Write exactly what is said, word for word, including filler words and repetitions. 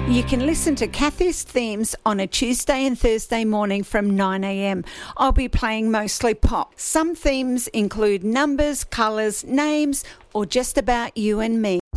You can listen to Kathy's themes on a Tuesday and Thursday morning from nine a.m. I'll be playing mostly pop. Some themes include numbers, colours, names, or just about you and me.